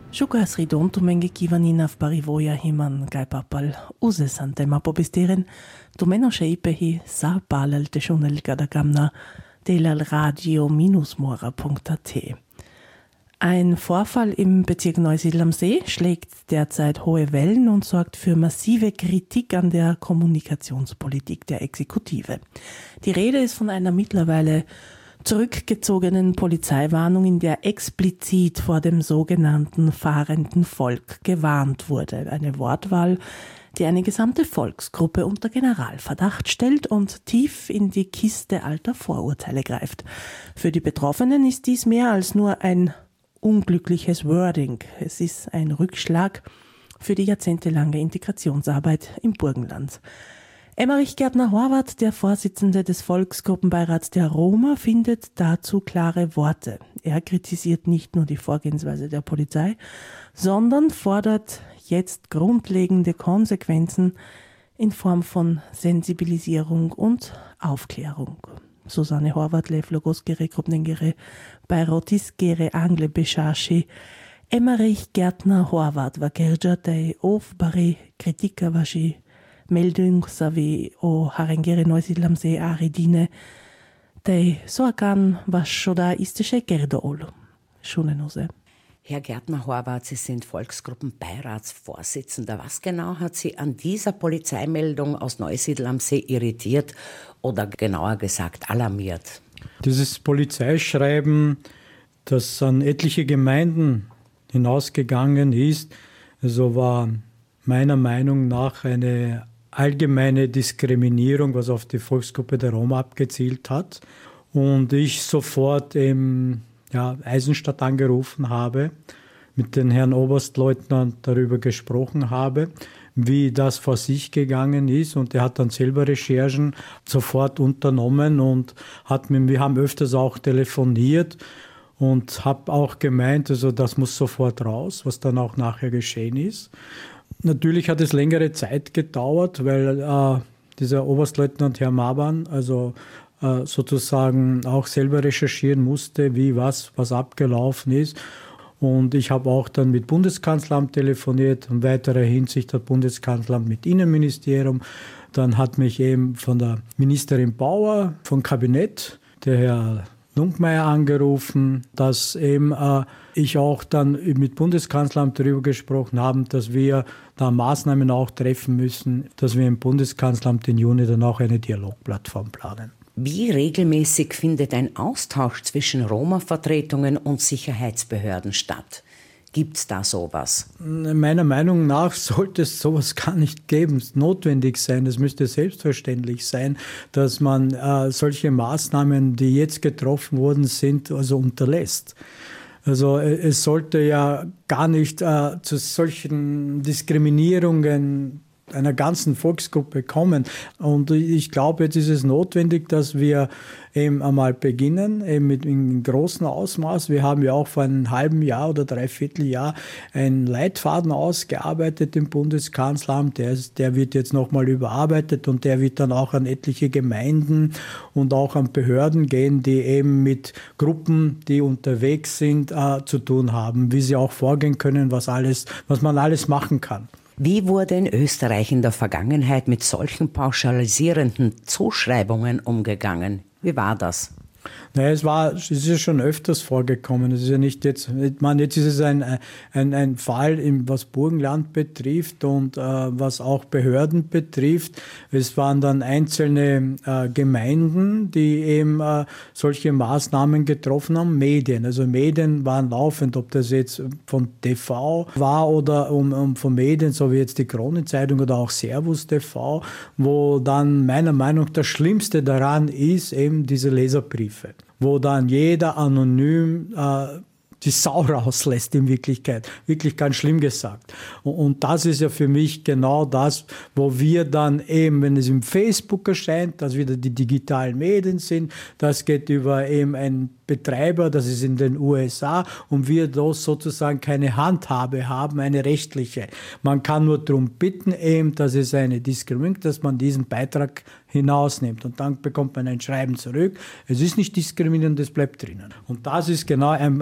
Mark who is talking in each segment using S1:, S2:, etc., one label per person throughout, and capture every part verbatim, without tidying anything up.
S1: Šukas ridontu menge kivanina v parivoja himan gai papal uze sante mapo bistiren, tu meno šeipehi sa palel te šunel gadagamna delal radio-mora punkt a t. Ein Vorfall im Bezirk Neusiedl am See schlägt derzeit hohe Wellen und sorgt für massive Kritik an der Kommunikationspolitik der Exekutive. Die Rede ist von einer mittlerweile zurückgezogenen Polizeiwarnung, in der explizit vor dem sogenannten fahrenden Volk gewarnt wurde. Eine Wortwahl, die eine gesamte Volksgruppe unter Generalverdacht stellt und tief in die Kiste alter Vorurteile greift. Für die Betroffenen ist dies mehr als nur ein unglückliches Wording. Es ist ein Rückschlag für die jahrzehntelange Integrationsarbeit im Burgenland. Emmerich Gärtner-Horvath, der Vorsitzende des Volksgruppenbeirats der Roma, findet dazu klare Worte. Er kritisiert nicht nur die Vorgehensweise der Polizei, sondern fordert jetzt grundlegende Konsequenzen in Form von Sensibilisierung und Aufklärung. Susanne Horvath, Leflogoskere, Krupnengere, Beirotiskere, Angle, Beschashi, Emmerich Gärtner-Horvath, Vakerja, Dei, Ofbari, Kritika, Vashi, Meldung savi o Harengere Neusiedl am See Aridine, Dei Soakan Vaschoda istische Gerdool. Schunenose.
S2: Herr Gärtner-Horvath, Sie sind Volksgruppenbeiratsvorsitzender. Was genau hat Sie an dieser Polizeimeldung aus Neusiedl am See irritiert oder genauer gesagt alarmiert?
S3: Dieses Polizeischreiben, das an etliche Gemeinden hinausgegangen ist, also war meiner Meinung nach eine allgemeine Diskriminierung, was auf die Volksgruppe der Roma abgezielt hat. Und ich sofort im ja, Eisenstadt angerufen habe, mit dem Herrn Oberstleutnant darüber gesprochen habe, wie das vor sich gegangen ist. Und er hat dann selber Recherchen sofort unternommen und hat mit, wir haben öfters auch telefoniert und habe auch gemeint, also das muss sofort raus, was dann auch nachher geschehen ist. Natürlich hat es längere Zeit gedauert, weil äh, dieser Oberstleutnant Herr Maban also äh, sozusagen auch selber recherchieren musste, wie was, was abgelaufen ist. Und ich habe auch dann mit Bundeskanzleramt telefoniert, in weiterer Hinsicht hat Bundeskanzleramt mit Innenministerium. Dann hat mich eben von der Ministerin Bauer vom Kabinett, der Herr Nunkmeier, angerufen, dass eben äh, ich auch dann mit Bundeskanzleramt darüber gesprochen habe, dass wir da Maßnahmen auch treffen müssen, dass wir im Bundeskanzleramt im Juni dann auch eine Dialogplattform planen.
S2: Wie regelmäßig findet ein Austausch zwischen Roma-Vertretungen und Sicherheitsbehörden statt? Gibt es da sowas?
S3: Meiner Meinung nach sollte es sowas gar nicht geben, notwendig sein. Es müsste selbstverständlich sein, dass man äh, solche Maßnahmen, die jetzt getroffen worden sind, also unterlässt. Also es sollte ja gar nicht äh, zu solchen Diskriminierungen einer ganzen Volksgruppe kommen. Und ich glaube, jetzt ist es notwendig, dass wir eben einmal beginnen, eben mit einem großen Ausmaß. Wir haben ja auch vor einem halben Jahr oder dreiviertel Jahr einen Leitfaden ausgearbeitet im Bundeskanzleramt. Der, ist, der wird jetzt nochmal überarbeitet und der wird dann auch an etliche Gemeinden und auch an Behörden gehen, die eben mit Gruppen, die unterwegs sind, äh, zu tun haben, wie sie auch vorgehen können, was alles, was man alles machen kann.
S2: Wie wurde in Österreich in der Vergangenheit mit solchen pauschalisierenden Zuschreibungen umgegangen? Wie war das?
S3: Naja, es war, es ist ja schon öfters vorgekommen. Es ist ja nicht jetzt, ich meine, jetzt ist es ein, ein, ein Fall, was Burgenland betrifft und äh, was auch Behörden betrifft. Es waren dann einzelne äh, Gemeinden, die eben äh, solche Maßnahmen getroffen haben. Medien, also Medien waren laufend, ob das jetzt von T V war oder um, um von Medien, so wie jetzt die Kronenzeitung oder auch Servus T V, wo dann meiner Meinung nach das Schlimmste daran ist, eben diese Leserbriefe, wo dann jeder anonym äh, die Sau rauslässt in Wirklichkeit. Wirklich ganz schlimm gesagt. Und, und das ist ja für mich genau das, wo wir dann eben, wenn es im Facebook erscheint, dass wieder die digitalen Medien sind, das geht über eben ein Betreiber, das ist in den U S A, und wir da sozusagen keine Handhabe haben, eine rechtliche. Man kann nur darum bitten, eben, dass es eine Diskriminierung, dass man diesen Beitrag hinausnimmt. Und dann bekommt man ein Schreiben zurück. Es ist nicht diskriminierend, das bleibt drinnen. Und das ist genau ein, ein Punkt,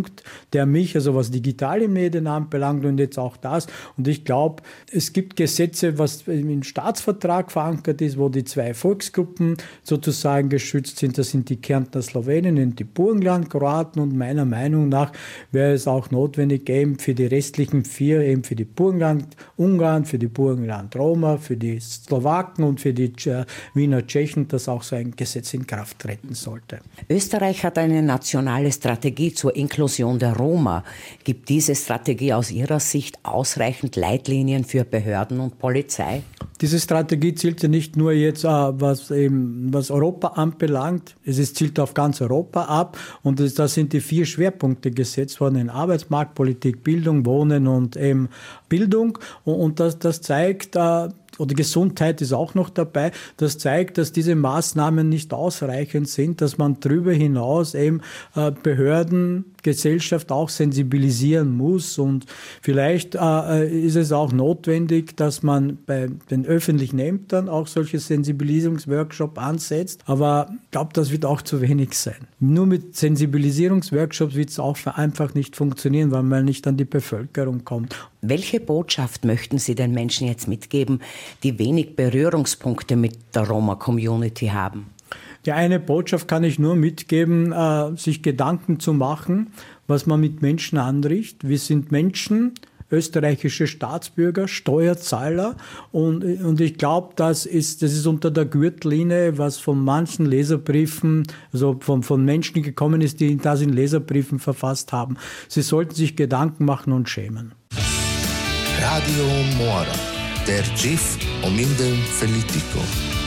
S3: Punkt, der mich, also was digitale Medien anbelangt und jetzt auch das. Und ich glaube, es gibt Gesetze, was im Staatsvertrag verankert ist, wo die zwei Volksgruppen sozusagen geschützt sind. Das sind die Kärntner Slowenen und die Burgenland-Kroaten. Und meiner Meinung nach wäre es auch notwendig, eben für die restlichen vier, eben für die Burgenland-Ungarn, für die Burgenland-Roma, für die Slowaken und für die Wiener Tschechen, dass auch so ein Gesetz in Kraft treten sollte.
S2: Österreich hat eine nationale Strategie zur Inklusion der Roma. Gibt diese Strategie aus Ihrer Sicht ausreichend Leitlinien für Behörden und Polizei?
S3: Diese Strategie zielt ja nicht nur jetzt, was, eben, was Europa anbelangt, es ist, zielt auf ganz Europa ab und das, da sind die vier Schwerpunkte gesetzt worden in Arbeitsmarktpolitik, Bildung, Wohnen und eben Bildung und, und das, das zeigt, oder Gesundheit ist auch noch dabei. Das zeigt, dass diese Maßnahmen nicht ausreichend sind, dass man darüber hinaus eben äh, Behörden, Gesellschaft auch sensibilisieren muss. Und vielleicht äh, ist es auch notwendig, dass man bei den öffentlichen Ämtern auch solche Sensibilisierungsworkshops ansetzt. Aber ich glaube, das wird auch zu wenig sein. Nur mit Sensibilisierungsworkshops wird es auch einfach nicht funktionieren, weil man nicht an die Bevölkerung kommt.
S2: Welche Botschaft möchten Sie den Menschen jetzt mitgeben, die wenig Berührungspunkte mit der Roma-Community haben?
S3: Die eine Botschaft kann ich nur mitgeben, äh, sich Gedanken zu machen, was man mit Menschen anrichtet. Wir sind Menschen, österreichische Staatsbürger, Steuerzahler und, und ich glaube, das ist, das ist unter der Gürtellinie, was von manchen Leserbriefen, also von, von Menschen gekommen ist, die das in Leserbriefen verfasst haben. Sie sollten sich Gedanken machen und schämen.
S4: Radio Mora, der G I F Omildel Politico.